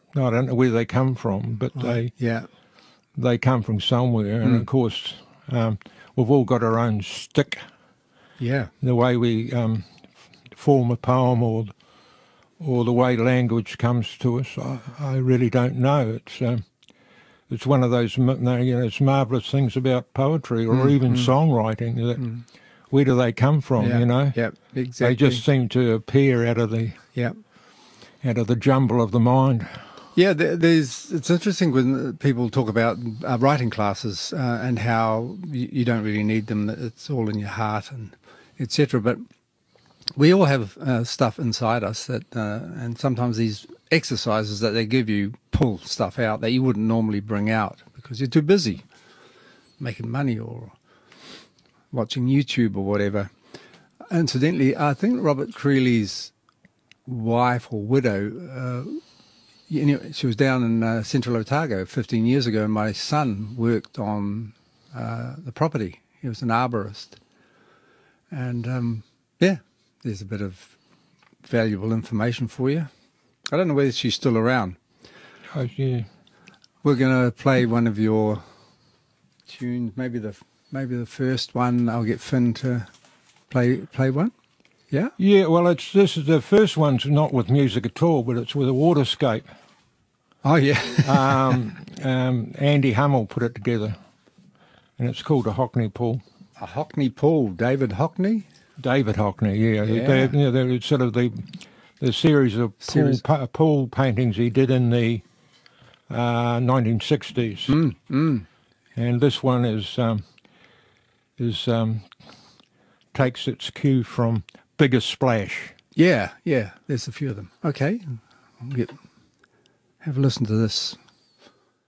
I don't know where they come from, but Right. Yeah. they come from somewhere. And of course, we've all got our own stick. Yeah. The way we form a poem, or the way language comes to us, I really don't know. It's one of those it's marvellous things about poetry or even songwriting that where do they come from? Yeah. Yeah. They Exactly. just seem to appear out of Yeah. the jumble of the mind. Yeah, it's interesting when people talk about writing classes and how you don't really need them. That it's all in your heart and etc. But we all have stuff inside us that, and sometimes these exercises that they give you pull stuff out that you wouldn't normally bring out because you're too busy making money or watching YouTube or whatever. Incidentally, I think Robert Creeley's wife or widow. She was down in Central Otago 15 years ago, and my son worked on the property. He was an arborist. And, there's a bit of valuable information for you. I don't know whether she's still around. Oh, yeah. We're going to play one of your tunes, maybe the first one. I'll get Finn to play one. Yeah? Yeah, well, this is the first one's not with music at all, but it's with a waterscape. Oh, yeah. Andy Hummel put it together, and it's called a Hockney Pool. A Hockney Pool, David Hockney? David Hockney, yeah. Yeah. They're sort of the series of pool paintings he did in the 1960s. And this one takes its cue from Bigger Splash. Yeah, there's a few of them. Okay, have a listen to this.